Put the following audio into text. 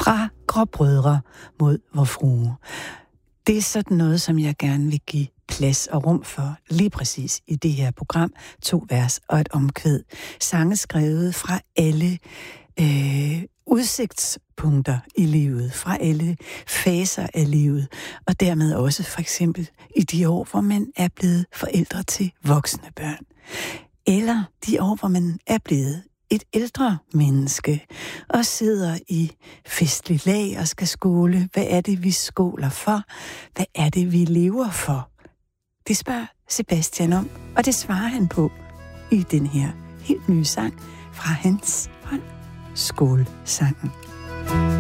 Fra Gråbrødre mod Vor Frue. Det er sådan noget, som jeg gerne vil give plads og rum for lige præcis i det her program. 2 vers og et omkvæd. Sange skrevet fra alle udsigtspunkter i livet, fra alle faser af livet, og dermed også for eksempel i de år, hvor man er blevet forældre til voksne børn. Eller de år, hvor man er blevet et ældre menneske og sidder i festlig lag og skal skåle. Hvad er det, vi skåler for? Hvad er det, vi lever for? Det spørger Sebastian om, og det svarer han på i den her helt nye sang fra hans hånd, Skålsangen.